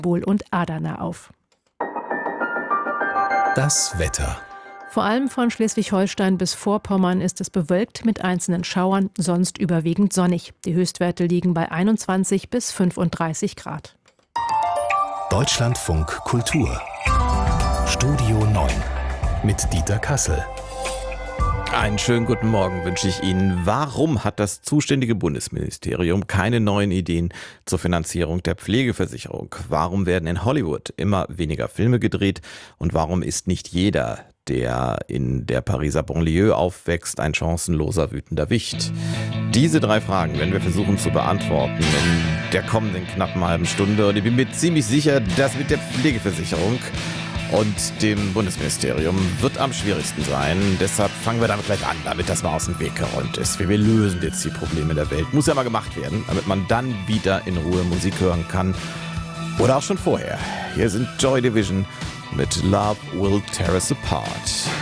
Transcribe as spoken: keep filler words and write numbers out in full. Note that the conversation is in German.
Bol und Adana auf. Das Wetter. Vor allem von Schleswig-Holstein bis Vorpommern ist es bewölkt mit einzelnen Schauern, sonst überwiegend sonnig. Die Höchstwerte liegen bei einundzwanzig bis fünfunddreißig Grad. Deutschlandfunk Kultur. Studio neun mit Dieter Kassel. Einen schönen guten Morgen wünsche ich Ihnen. Warum hat das zuständige Bundesministerium keine neuen Ideen zur Finanzierung der Pflegeversicherung? Warum werden in Hollywood immer weniger Filme gedreht? Und warum ist nicht jeder, der in der Pariser Banlieue aufwächst, ein chancenloser, wütender Wicht? Diese drei Fragen werden wir versuchen zu beantworten in der kommenden knappen halben Stunde. Und ich bin mir ziemlich sicher, dass mit der Pflegeversicherung und dem Bundesministerium wird am schwierigsten sein. Deshalb fangen wir damit gleich an, damit das mal aus dem Weg geräumt ist. Wir lösen jetzt die Probleme der Welt. Muss ja mal gemacht werden, damit man dann wieder in Ruhe Musik hören kann. Oder auch schon vorher. Hier sind Joy Division mit Love Will Tear Us Apart.